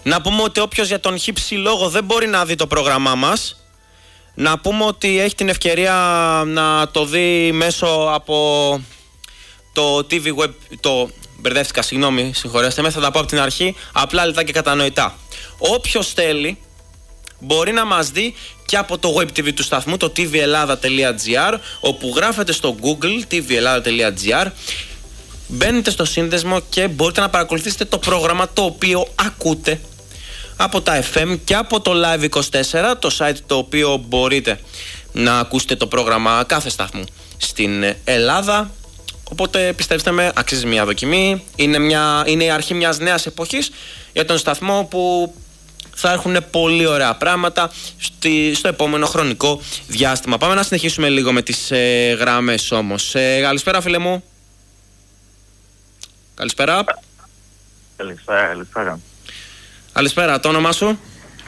Να πούμε ότι όποιος για τον χύψη λόγο δεν μπορεί να δει το πρόγραμμά μας, να πούμε ότι έχει την ευκαιρία να το δει μέσω από το TV Web. Μπερδεύτηκα, συγγνώμη, συγχωρέστε με, θα τα πω από την αρχή, απλά λεπτά και κατανοητά. Όποιος θέλει μπορεί να μας δει και από το web TV του σταθμού, το tvellada.gr, όπου γράφετε στο Google tvellada.gr, μπαίνετε στο σύνδεσμο και μπορείτε να παρακολουθήσετε το πρόγραμμα το οποίο ακούτε από τα FM και από το Live24, το site το οποίο μπορείτε να ακούσετε το πρόγραμμα κάθε σταθμού στην Ελλάδα. Οπότε πιστέψτε με, αξίζει μια δοκιμή. Είναι η αρχή μιας νέας εποχής για τον σταθμό που θα έχουν πολύ ωραία πράγματα στο επόμενο χρονικό διάστημα. Πάμε να συνεχίσουμε λίγο με τις γραμμές όμως. Καλησπέρα φίλε μου. Καλησπέρα. Καλησπέρα. Καλησπέρα, το όνομά σου?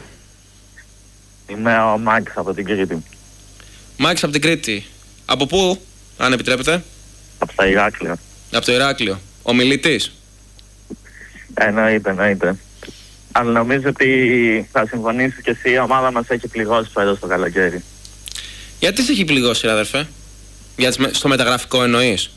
Είμαι ο Μάκης από την Κρήτη. Μάκης από την Κρήτη. Από πού, αν επιτρέπετε? Από το Ηράκλειο. Από το Ηράκλειο. Ο μιλητής? Εννοείται. Αλλά νομίζω ότι θα συμφωνήσεις και εσύ, η ομάδα μας έχει πληγώσει φέτος το καλοκαίρι. Γιατί σε έχει πληγώσει, αδερφέ? Στο μεταγραφικό εννοείς?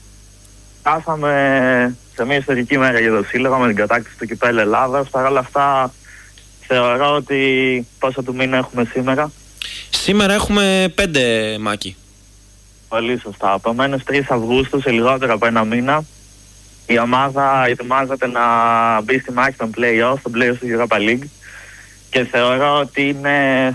Φτάσαμε σε μια ιστορική μέρα για το Σύλλογο με την κατάκτηση του Κυπέλλου Ελλάδας. Παρ' όλα αυτά θεωρώ ότι πόσο του μήνα έχουμε σήμερα? Σήμερα έχουμε 5, Μάκη. Πολύ σωστά. Επομένως 3 Αυγούστου, σε λιγότερο από ένα μήνα, η ομάδα ετοιμάζεται να μπει στη μάχη των play-off, των play-off του Europa League, και θεωρώ ότι είναι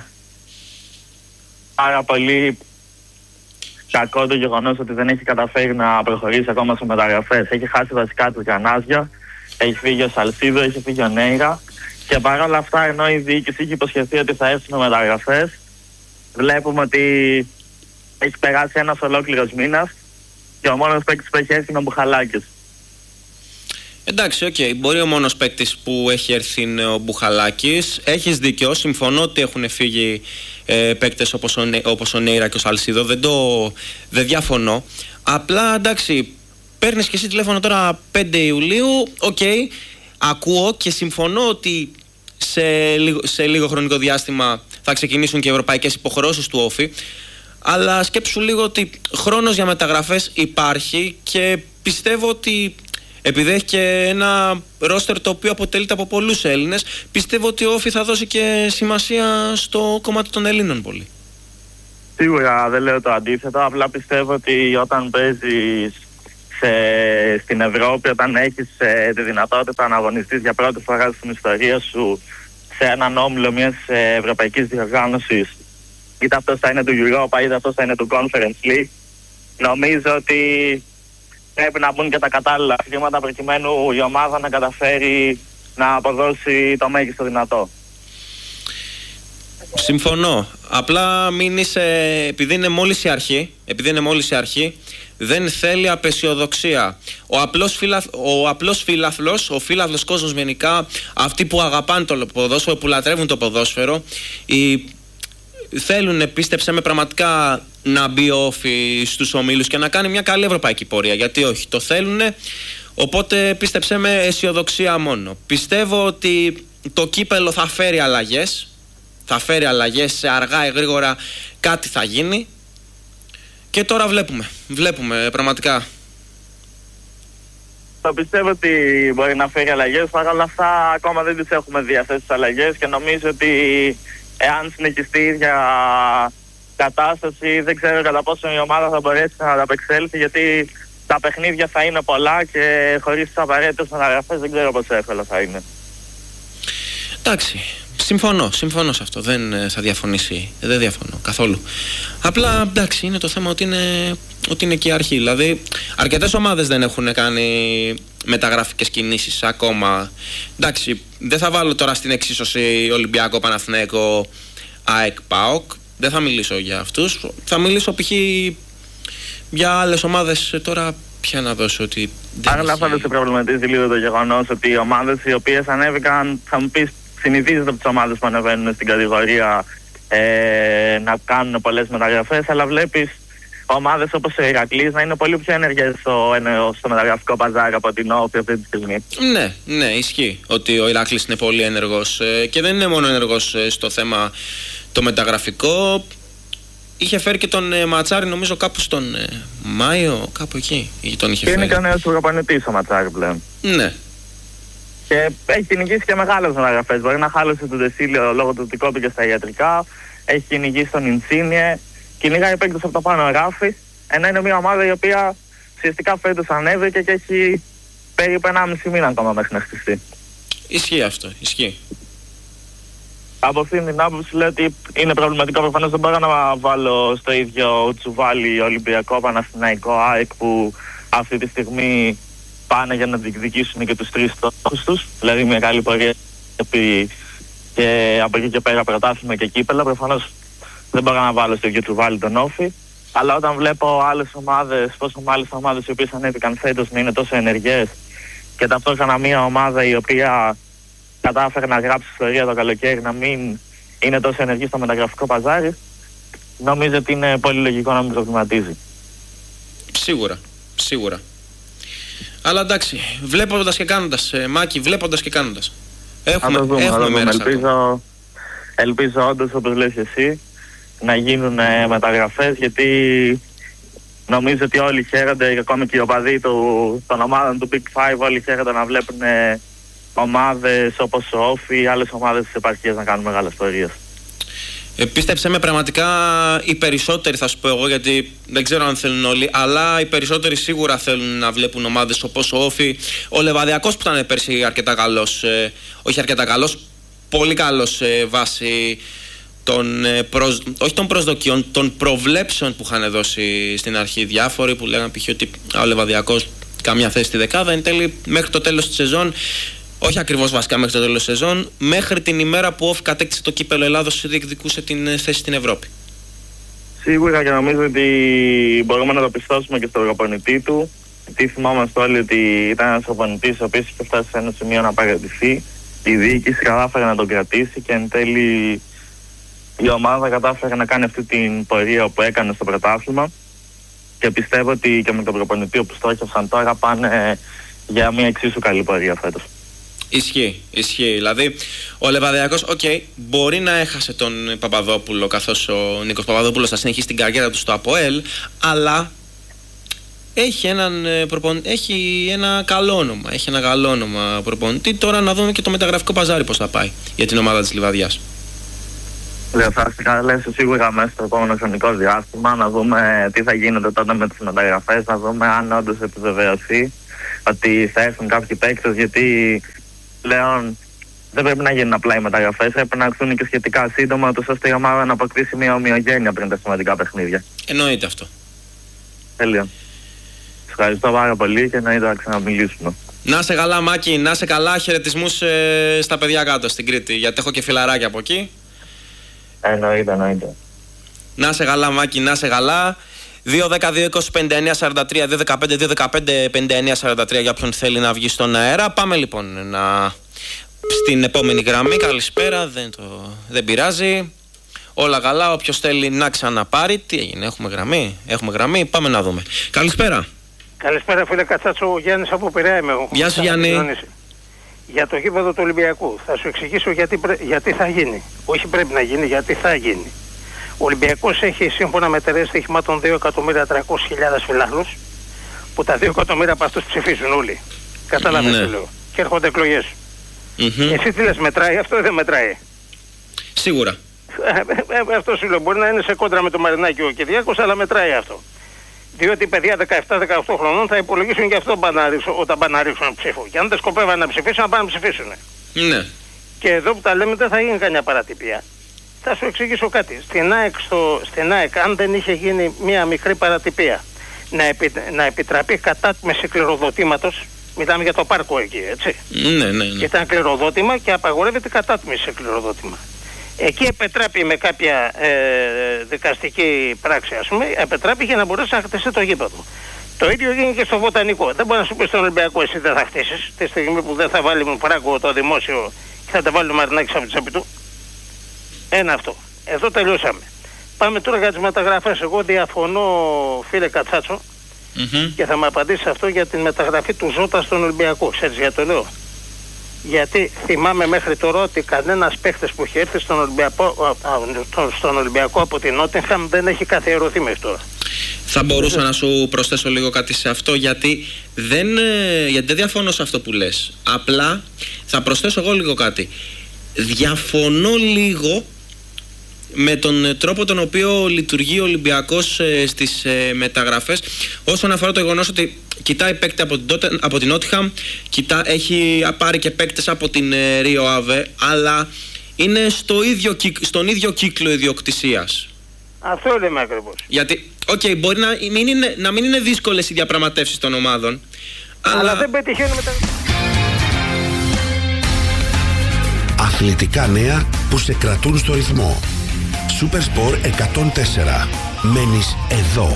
πάρα πολύ κακό το γεγονός ότι δεν έχει καταφέρει να προχωρήσει ακόμα σε μεταγραφές. Έχει χάσει βασικά του Γιαννάζια, έχει φύγει ο Σαλσίδο, έχει φύγει ο Νέιρα, και παρόλα αυτά, ενώ η διοίκηση έχει υποσχεθεί ότι θα έρθουν μεταγραφές, βλέπουμε ότι έχει περάσει ένας ολόκληρος μήνας και ο μόνος παίκτης που έχει έρθει είναι ο Μπουχαλάκης. Εντάξει, μπορεί ο μόνος παίκτης που έχει έρθει είναι ο Μπουχαλάκης. Έχεις δίκιο, συμφωνώ ότι έχουν φύγει παίκτες όπως ο Νέιρα και ο Σαλσίδο. Δεν διαφωνώ. Απλά εντάξει, παίρνεις και εσύ τηλέφωνο τώρα 5 Ιουλίου. Ακούω και συμφωνώ ότι σε λίγο χρονικό διάστημα θα ξεκινήσουν και οι ευρωπαϊκές υποχρεώσεις του Όφη. Αλλά σκέψου λίγο ότι χρόνος για μεταγραφές υπάρχει και πιστεύω ότι επειδή έχει και ένα ρόστερ το οποίο αποτελείται από πολλούς Έλληνες, πιστεύω ότι ο Όφη θα δώσει και σημασία στο κομμάτι των Ελλήνων πολύ. Σίγουρα δεν λέω το αντίθετο, απλά πιστεύω ότι όταν παίζεις στην Ευρώπη, όταν έχεις τη δυνατότητα να αγωνιστείς για πρώτη φορά στην ιστορία σου σε έναν όμιλο μιας ευρωπαϊκής διοργάνωσης, είτε αυτός θα είναι του Europa είτε αυτός θα είναι του Conference League, νομίζω ότι πρέπει να μπουν και τα κατάλληλα χρήματα προκειμένου η ομάδα να καταφέρει να αποδώσει το μέγιστο δυνατό. Συμφωνώ. Απλά μην είσαι, επειδή είναι μόλις η αρχή, δεν θέλει απεσιοδοξία. Ο απλός φίλαθλος, ο φίλαθλος κόσμος γενικά, αυτοί που αγαπάνε το ποδόσφαιρο, που λατρεύουν το ποδόσφαιρο, θέλουν, πίστεψε με, πραγματικά να μπει ο Όφη στους ομίλους και να κάνει μια καλή ευρωπαϊκή πορεία. Γιατί όχι, το θέλουν. Οπότε πίστεψε με, αισιοδοξία μόνο. Πιστεύω ότι το κύπελο θα φέρει αλλαγές. Θα φέρει αλλαγές, σε αργά ή γρήγορα κάτι θα γίνει. Και τώρα βλέπουμε πραγματικά. Το πιστεύω ότι μπορεί να φέρει αλλαγές, παρά όλα αυτά ακόμα δεν τις έχουμε δει αυτές τις αλλαγές, και νομίζω ότι εάν συνεχιστεί η ίδια κατάσταση, δεν ξέρω κατά πόσο η ομάδα θα μπορέσει να ανταπεξέλθει, γιατί τα παιχνίδια θα είναι πολλά και χωρίς τις απαραίτητες μεταγραφές δεν ξέρω πόσο εύκολο θα είναι. Εντάξει, συμφωνώ σε αυτό. Δεν θα διαφωνήσει. Δεν διαφωνώ καθόλου. Απλά εντάξει, είναι το θέμα ότι είναι και η αρχή. Δηλαδή, αρκετές ομάδες δεν έχουν κάνει μεταγραφικές κινήσεις ακόμα. Εντάξει, δεν θα βάλω τώρα στην εξίσωση Ολυμπιακό, Παναθηναϊκό, ΑΕΚ, ΠΑΟΚ. Δεν θα μιλήσω για αυτούς. Θα μιλήσω π.χ. για άλλες ομάδες. Τώρα πια να δώσω ότι. Άρα αυτά δεν σε προβληματίζει λίγο το γεγονός ότι οι ομάδες οι οποίες ανέβηκαν, θα μου πεις, συνηθίζεται από τις ομάδες που ανεβαίνουν στην κατηγορία να κάνουν πολλές μεταγραφές, αλλά βλέπεις ομάδες όπως ο Ηρακλής να είναι πολύ πιο ενεργές στο μεταγραφικό παζάρι από την Όφη αυτή τη στιγμή. Ναι, ισχύει ότι ο Ηρακλής είναι πολύ ενεργός και δεν είναι μόνο ενεργός στο θέμα το μεταγραφικό. Είχε φέρει και τον Ματσάρη, νομίζω κάπου στον Μάιο, κάπου εκεί τον είχε φέρει. Και είναι και ο νέος προπονητής ο Ματσάρη πλέον. Ναι. Και έχει κυνηγήσει και μεγάλες μεταγραφές. Μπορεί να χάλωσε τον Τεσίλιο λόγω του ότι κόπηκε στα ιατρικά. Έχει κυνηγήσει τον Ιντσίνιε. Κυνηγάει παίκτες από το πάνω γράφει. Ενώ είναι μια ομάδα η οποία ουσιαστικά φέτος ανέβηκε και έχει περίπου 1,5 μήνα ακόμα μέχρι να χτιστεί. Ισχύει αυτό, ισχύει. Από αυτήν την άποψη λέω ότι είναι προβληματικό. Προφανώς δεν μπορώ να βάλω στο ίδιο τσουβάλι Ολυμπιακό, Παναθηναϊκό, ΑΕΚ που αυτή τη στιγμή πάνε για να διεκδικήσουν και τους 3 στόχους τους. Δηλαδή μια καλή πορεία και από εκεί και πέρα πρωτάθλημα και κύπελα. Προφανώς δεν μπορώ να βάλω στο ίδιο τσουβάλι τον Όφη. Αλλά όταν βλέπω άλλες ομάδες, πόσο μάλιστα ομάδες οι οποίες ανέβηκαν φέτος να είναι τόσο ενεργές και ταυτόχρονα μια ομάδα η οποία κατάφερε να γράψει ιστορία το καλοκαίρι να μην είναι τόσο ενεργή στο μεταγραφικό παζάρι, νομίζω ότι είναι πολύ λογικό να μην προβληματίζει. Σίγουρα. Αλλά εντάξει, βλέποντας και κάνοντας, Μάκη, βλέποντας και κάνοντας. Έχουμε μέρες. Ελπίζω όντως, όπως λες εσύ, να γίνουν μεταγραφές, γιατί νομίζω ότι όλοι χαίρονται, ακόμη και οι οπαδοί των ομάδων του Big Five, όλοι χαίρονται να βλέπουν ομάδες όπως ο Όφη, άλλες ομάδες της επαρχίας να κάνουν μεγάλες πορείες. Πίστεψέ με, πραγματικά οι περισσότεροι, θα σου πω εγώ, γιατί δεν ξέρω αν θέλουν όλοι, αλλά οι περισσότεροι σίγουρα θέλουν να βλέπουν ομάδες όπως ο Όφη. Ο Λεβαδιακός που ήταν πέρσι αρκετά καλός, όχι αρκετά καλός, πολύ καλός βάσει όχι των προσδοκιών, των προβλέψεων που είχαν δώσει στην αρχή διάφοροι, που λέγανε π.χ. ότι ο Λεβαδιακός καμιά θέση στη δεκάδα. Εν τέλει, μέχρι το τέλος της σεζόν, όχι ακριβώς βασικά μέχρι το τέλος της σεζόν, μέχρι την ημέρα που ο Όφη κατέκτησε το κύπελλο Ελλάδος, διεκδικούσε την θέση στην Ευρώπη. Σίγουρα, και νομίζω ότι μπορούμε να το πιστώσουμε και στον προπονητή του. Τι θυμάμαστε όλοι ότι ήταν ένας προπονητής ο οποίος είχε φτάσει σε ένα σημείο να παραιτηθεί. Η διοίκηση κατάφερε να τον κρατήσει και εν τέλει η ομάδα κατάφερε να κάνει αυτή την πορεία που έκανε στο πρωτάθλημα. Και πιστεύω ότι και με τον προπονητή που στόχευσαν τώρα πάνε για μια εξίσου καλή πορεία φέτος. Ισχύει. Δηλαδή, ο Λεβαδιακός, μπορεί να έχασε τον Παπαδόπουλο, καθώς ο Νίκος Παπαδόπουλος θα συνεχίσει την καριέρα του στο ΑΠΟΕΛ, αλλά έχει ένα καλό όνομα προπονητή. Τώρα να δούμε και το μεταγραφικό παζάρι πώς θα πάει για την ομάδα της Λιβαδιάς. Θα καλέσω σίγουρα μέσα στο επόμενο χρονικό διάστημα να δούμε τι θα γίνεται τότε με τις μεταγραφές, να δούμε αν όντως επιβεβαιωθεί ότι θα έρθουν κάποιοι παίκτες, γιατί πλέον δεν πρέπει να γίνουν απλά οι μεταγραφές, πρέπει να έρθουν και σχετικά σύντομα, ώστε η ομάδα να αποκτήσει μια ομοιογένεια πριν τα σημαντικά παιχνίδια. Εννοείται αυτό. Τέλεια. Σας ευχαριστώ πάρα πολύ και εννοείται να ξαναμιλήσουμε. Να σε καλά, Μάκη, να σε καλά. Χαιρετισμούς στα παιδιά κάτω στην Κρήτη, γιατί έχω και φιλαράκια από εκεί. Εννοείται. Να σε καλά, Μάκη, να σε καλά. 2-10-2-20-59-43, 2-15-2-15-59-43 για ποιον θέλει να βγει στον αέρα. Πάμε λοιπόν στην επόμενη γραμμή. Καλησπέρα, δεν πειράζει. Όλα καλά, όποιος θέλει να ξαναπάρει. Τι έγινε, έχουμε γραμμή, πάμε να δούμε. Καλησπέρα. Καλησπέρα φίλε Κατσάτσο, Γιάννης από Πειραιά είμαι εγώ. Γεια σου Γιάννη. Για το γήπεδο του Ολυμπιακού θα σου εξηγήσω γιατί θα γίνει. Όχι πρέπει να γίνει, γιατί θα γίνει. Ο Ολυμπιακός έχει σύμφωνα με εταιρείες στοιχημάτων 2.300.000 φιλάθλους, που τα 2 εκατομμύρια από αυτούς ψηφίζουν όλοι. Κατάλαβες τι λέω. Και έρχονται εκλογές. Εσύ τι λες, μετράει αυτό ή δεν μετράει? Σίγουρα. Αυτό σου λέω, μπορεί να είναι σε κόντρα με το Μαρινάκη ο Κυριάκος, αλλά μετράει αυτό. Διότι οι παιδιά 17-18 χρονών θα υπολογίσουν και αυτό όταν πάνε να ρίξουν ψήφο. Και αν δεν σκοπεύαν να ψηφίσουν, να πάνε να ψηφίσουν. Ναι. Και εδώ που τα λέμε δεν θα γίνει καμιά παρατυπία. Θα σου εξηγήσω κάτι. Στην ΑΕΚ, αν δεν είχε γίνει μια μικρή παρατυπία, να επιτραπεί κατάτμιση κληροδοτήματος, μιλάμε για το πάρκο εκεί, έτσι. Ναι. Και ήταν κληροδότημα και απαγορεύεται κατάτμιση κληροδότημα. Εκεί επετράπει με κάποια δικαστική πράξη, ας πούμε, επετράπει για να μπορέσει να χτίσει το γήπεδο. Το ίδιο γίνει και στο Βοτανικό. Δεν μπορεί να σου πει στον Ολυμπιακό εσύ δεν θα χτίσεις, τη στιγμή που δεν θα βάλει με φράγκο το δημόσιο και θα τα βάλει ο Μαρινάκης από τη τσέπη του. Ένα αυτό. Εδώ τελειώσαμε. Πάμε τώρα για τις μεταγραφές. Εγώ διαφωνώ, φίλε Κατσάτσο, και θα μου απαντήσει αυτό για την μεταγραφή του Ζώτα στον Ολυμπιακό. Ξέρεις γιατί το λέω? Γιατί θυμάμαι μέχρι τώρα ότι κανένας παίχτης που έχει έρθει στον Ολυμπιακό από την Νότιγχαμ δεν έχει καθιερωθεί μέχρι τώρα. Θα μπορούσα να σου προσθέσω λίγο κάτι σε αυτό, γιατί δεν διαφωνώ σε αυτό που λες. Απλά θα προσθέσω εγώ λίγο κάτι. Διαφωνώ λίγο με τον τρόπο τον οποίο λειτουργεί ο Ολυμπιακός στις μεταγραφές, όσον αφορά το γεγονός ότι κοιτάει παίκτη από την Νότιγχαμ, έχει πάρει και παίκτες από την Ρίο Αβε, αλλά είναι στον ίδιο κύκλο ιδιοκτησίας. Αυτό λέμε ακριβώς. Γιατί, μπορεί να μην είναι δύσκολες οι διαπραγματεύσεις των ομάδων, αλλά δεν πετυχαίνουμε τα... Αθλητικά νέα που σε κρατούν στο ρυθμό. Supersport 104. Μένεις εδώ.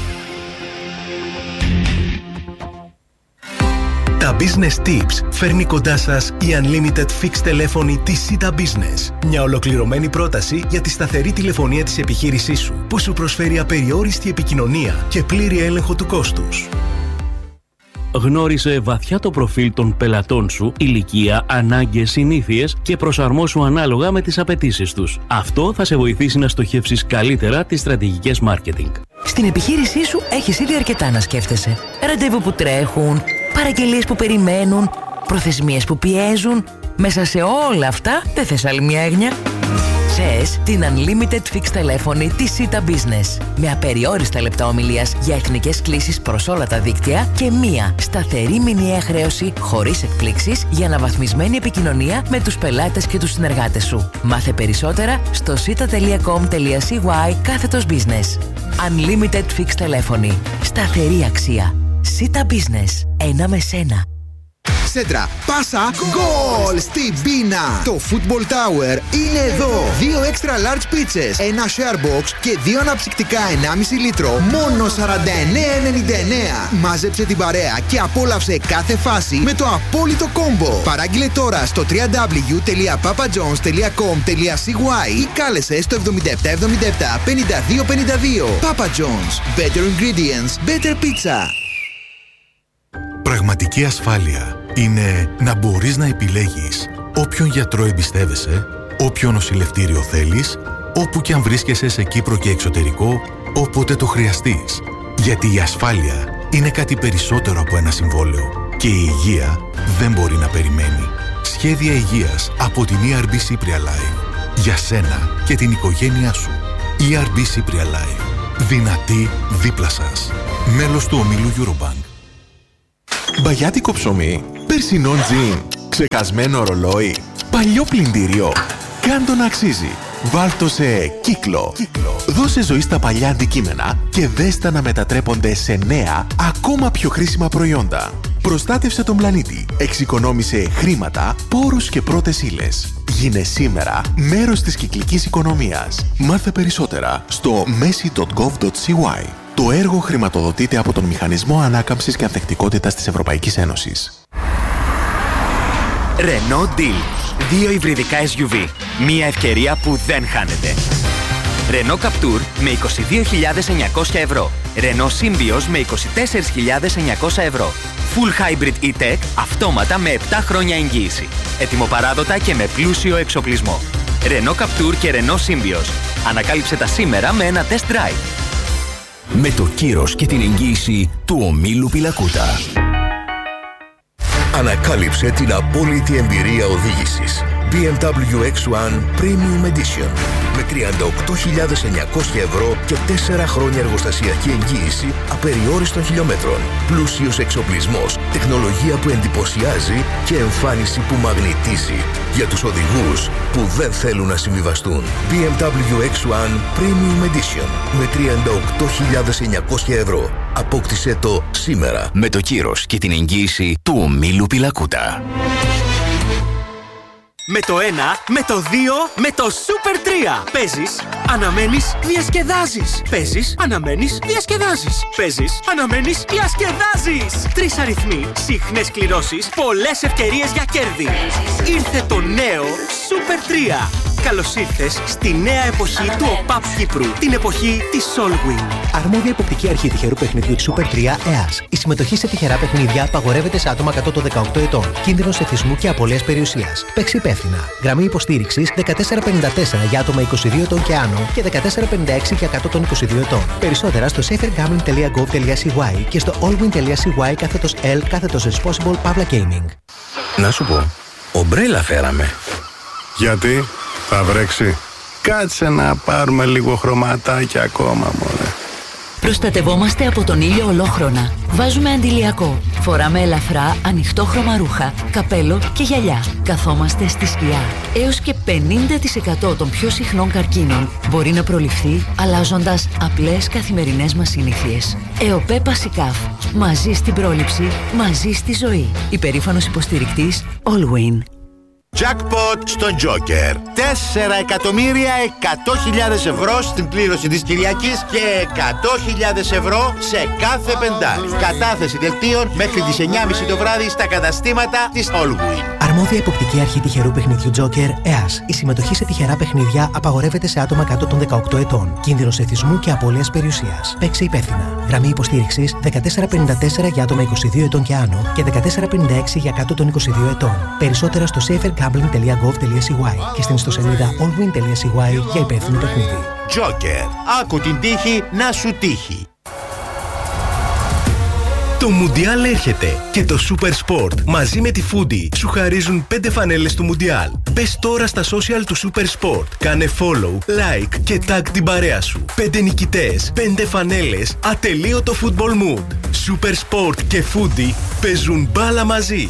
Τα Business Tips φέρνει κοντά σας η Unlimited Fixed τηλέφωνη της Sita Business. Μια ολοκληρωμένη πρόταση για τη σταθερή τηλεφωνία της επιχείρησής σου, που σου προσφέρει απεριόριστη επικοινωνία και πλήρη έλεγχο του κόστους. Γνώρισε βαθιά το προφίλ των πελατών σου, ηλικία, ανάγκες, συνήθειες και προσαρμόσου ανάλογα με τις απαιτήσεις τους. Αυτό θα σε βοηθήσει να στοχεύσεις καλύτερα τις στρατηγικές marketing. Στην επιχείρησή σου έχεις ήδη αρκετά να σκέφτεσαι. Ραντεβού που τρέχουν, παραγγελίες που περιμένουν, προθεσμίες που πιέζουν. Μέσα σε όλα αυτά δεν θες άλλη μια έγνοια? Θες την Unlimited Fixed τηλέφωνη της Sita Business. Με απεριόριστα λεπτά ομιλίας για εθνικές κλήσεις προς όλα τα δίκτυα και μία σταθερή μηνιαία χρέωση χωρίς εκπλήξεις για αναβαθμισμένη επικοινωνία με τους πελάτες και τους συνεργάτες σου. Μάθε περισσότερα στο sita.com.cy/business. Unlimited Fixed τηλέφωνη. Σταθερή αξία. Sita Business. Ένα με σένα. Σέντρα, πάσα, γκολ στην πίνα. Το Football Tower είναι εδώ. 2 extra large pizzas, ένα share box και 2 αναψυκτικά 1,5 λίτρο. Μόνο 49,99. Μάζεψε την παρέα και απόλαυσε κάθε φάση με το απόλυτο κόμπο. Παράγγειλε τώρα στο www.papajohns.com.cy ή κάλεσε στο 7777 5252. Papa John's. Better ingredients, better pizza. Πραγματική ασφάλεια είναι να μπορείς να επιλέγεις όποιον γιατρό εμπιστεύεσαι, όποιο νοσηλευτήριο θέλεις, όπου και αν βρίσκεσαι σε Κύπρο και εξωτερικό, όποτε το χρειαστείς. Γιατί η ασφάλεια είναι κάτι περισσότερο από ένα συμβόλαιο και η υγεία δεν μπορεί να περιμένει. Σχέδια υγείας από την ERB Cypria Life. Για σένα και την οικογένειά σου. ERB Cypria Life. Δυνατή δίπλα σας. Μέλος του ομίλου Eurobank. Μπαγιάτικο ψωμί, περσινό τζιν, ξεχασμένο ρολόι, παλιό πλυντήριο. Κάν' το να αξίζει. Βάλ' το σε κύκλο. Δώσε ζωή στα παλιά αντικείμενα και δες τα να μετατρέπονται σε νέα, ακόμα πιο χρήσιμα προϊόντα. Προστάτευσε τον πλανήτη. Εξοικονόμησε χρήματα, πόρους και πρώτες ύλες. Γίνε σήμερα μέρος της κυκλικής οικονομίας. Μάθε περισσότερα στο messi.gov.cy. Το έργο χρηματοδοτείται από τον Μηχανισμό Ανάκαμψης και Ανθεκτικότητας της Ευρωπαϊκής Ένωσης. Renault Deal. 2 υβριδικά SUV. Μία ευκαιρία που δεν χάνεται. Renault Captur με 22.900 ευρώ. Renault Symbioz με 24.900 ευρώ. Full Hybrid E-Tech αυτόματα με 7 χρόνια εγγύηση. Ετοιμοπαράδοτα και με πλούσιο εξοπλισμό. Renault Captur και Renault Symbioz. Ανακάλυψε τα σήμερα με ένα test drive. Με το κύρος και την εγγύηση του ομίλου Πιλακούτα. Ανακάλυψε την απόλυτη εμπειρία οδήγησης. BMW X1 Premium Edition με 38.900 ευρώ και 4 χρόνια εργοστασιακή εγγύηση απεριόριστων χιλιόμετρων. Πλούσιος εξοπλισμός, τεχνολογία που εντυπωσιάζει και εμφάνιση που μαγνητίζει για τους οδηγούς που δεν θέλουν να συμβιβαστούν. BMW X1 Premium Edition με 38.900 ευρώ. Απόκτησε το σήμερα. Με το κύρος και την εγγύηση του ομίλου Πιλακούτα. Με το 1, με το 2, με το Super 3. Παίζεις, αναμένεις, διασκεδάζεις. Παίζεις, αναμένεις, διασκεδάζεις. Παίζεις, αναμένεις, διασκεδάζεις. 3 αριθμοί, συχνές κληρώσεις, πολλές ευκαιρίες για κέρδη. Ήρθε το νέο Super 3. Καλώς ήρθες στη νέα εποχή του ΟΠΑΠ Κύπρου. Την εποχή της Allwin. Αρμόδια υποπτική αρχή τυχερού παιχνιδιού Super 3 ΕΑΣ. Η συμμετοχή σε τυχερά παιχνίδια απαγορεύεται σε άτομα κάτω των 18 ετών. Κίνδυνος εθισμού και απώλειας περιουσίας. Παίξει υπεύθυνα. Γραμμή υποστήριξης 1454 για άτομα 22 ετών και άνω και 1456 για κάτω των 22 ετών. Περισσότερα στο safergambling.gov.cy και στο allwin.cy/L/responsible Pavla Gaming. Να σου πω, ομπρέλα φέραμε. Γιατί θα βρέξει? Κάτσε να πάρουμε λίγο χρωματάκια ακόμα, μωρέ. Προστατευόμαστε από τον ήλιο ολόχρονα. Βάζουμε αντιλιακό. Φοράμε ελαφρά, ανοιχτόχρωμα ρούχα, καπέλο και γυαλιά. Καθόμαστε στη σκιά. Έως και 50% των πιο συχνών καρκίνων μπορεί να προληφθεί αλλάζοντας απλές καθημερινές μας συνήθειες. ΕΟΠΕ Πασικάφ. Μαζί στην πρόληψη, μαζί στη ζωή. Υπερήφανος υποστηρικτής Allwin. Jackpot στον Joker. 4.100.000 ευρώ στην κλήρωση της Κυριακής και 100.000 ευρώ σε κάθε πεντάρι. Κατάθεση δελτίων μέχρι τις 9.30 το βράδυ στα καταστήματα της Allwin. Αρμόδια υποπτική αρχή τυχερού παιχνιδιού Joker ΕΑΣ. Η συμμετοχή σε τυχερά παιχνίδια απαγορεύεται σε άτομα κάτω των 18 ετών. Κίνδυνος εθισμού και απώλειας περιουσίας. Παίξει υπεύθυνα. Γραμμή υποστήριξης 1454 για άτομα 22 ετών και άνω και 1456 για κάτω των 22 ετών. Περισσότερα στο safergambling.gov.cy και στην ιστοσελίδα allwin.cy για υπεύθυνο παιχνίδι. Joker. Άκου την τύχη να σου τύχει. Το Μουντιάλ έρχεται και το Super Sport μαζί με τη Foodie σου χαρίζουν 5 φανέλες του Μουντιάλ. Μπες τώρα στα social του Super Sport, κάνε follow, like και tag την παρέα σου. 5 νικητές, 5 φανέλες, ατελείωτο football mood. Super Sport και Foodie παίζουν μπάλα μαζί.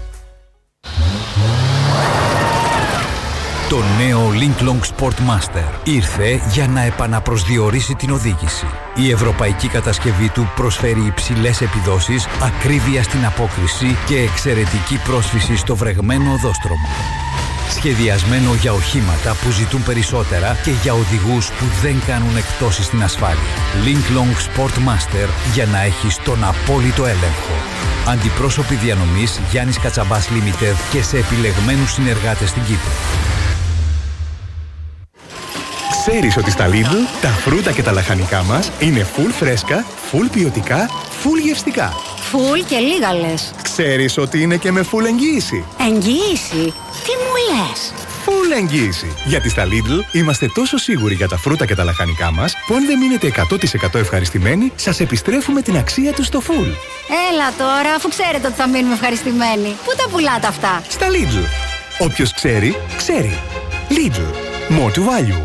Το νέο Linklong Sportmaster ήρθε για να επαναπροσδιορίσει την οδήγηση. Η ευρωπαϊκή κατασκευή του προσφέρει υψηλές επιδόσεις, ακρίβεια στην απόκριση και εξαιρετική πρόσφυση στο βρεγμένο οδόστρωμα. Σχεδιασμένο για οχήματα που ζητούν περισσότερα και για οδηγούς που δεν κάνουν εκπτώσεις στην ασφάλεια. Linklong Sportmaster για να έχεις τον απόλυτο έλεγχο. Αντιπρόσωποι διανομής Γιάννης Κατσαμπάς Limited και σε επιλεγμένους συνεργάτες στην Κύπρο. Ξέρεις ότι στα Lidl τα φρούτα και τα λαχανικά μας είναι full φρέσκα, full ποιοτικά, full γευστικά. Full και λίγα λες. Ξέρεις ότι είναι και με full εγγύηση. Εγγύηση? Τι μου λες? Full εγγύηση. Γιατί στα Lidl είμαστε τόσο σίγουροι για τα φρούτα και τα λαχανικά μας που αν δεν μείνετε 100% ευχαριστημένοι, σας επιστρέφουμε την αξία τους στο full. Έλα τώρα, αφού ξέρετε ότι θα μείνουμε ευχαριστημένοι. Πού τα πουλάτε αυτά? Στα Lidl. Όποιος ξέρει, ξέρει. Lidl. More to value.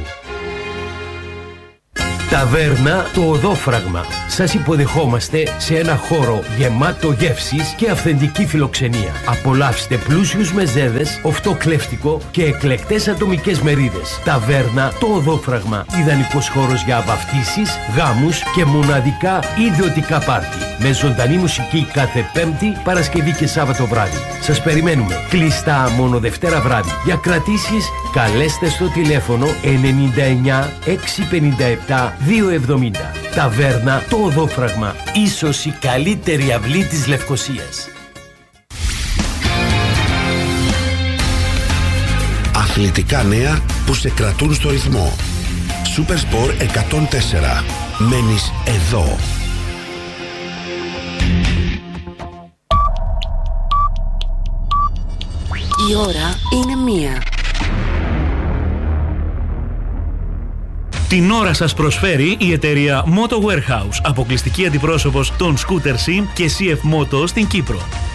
Ταβέρνα Το Οδόφραγμα. Σας υποδεχόμαστε σε ένα χώρο γεμάτο γεύσεις και αυθεντική φιλοξενία. Απολαύστε πλούσιους μεζέδες, οφτοκλέφτικο και εκλεκτές ατομικές μερίδες. Ταβέρνα Το Οδόφραγμα. Ιδανικός χώρος για βαφτίσεις, γάμους και μοναδικά ιδιωτικά πάρτι. Με ζωντανή μουσική κάθε Πέμπτη, Παρασκευή και Σάββατο βράδυ. Σας περιμένουμε. Κλειστά μόνο Δευτέρα βράδυ. Για κρατήσεις καλέστε στο τηλέφωνο 99 657 270. Ταβέρνα Το Οδόφραγμα. Ίσως η καλύτερη αυλή της Λευκωσίας. Αθλητικά νέα που σε κρατούν στο ρυθμό. Super Sport 104. Μένεις εδώ. Η ώρα είναι 1. Την ώρα σας προσφέρει η εταιρεία Moto Warehouse, αποκλειστική αντιπρόσωπος των Scooter Sim και CF Moto στην Κύπρο.